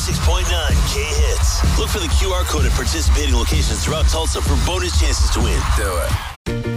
96.9 K-Hits. Look for the QR code at participating locations throughout Tulsa for bonus chances to win. Do it.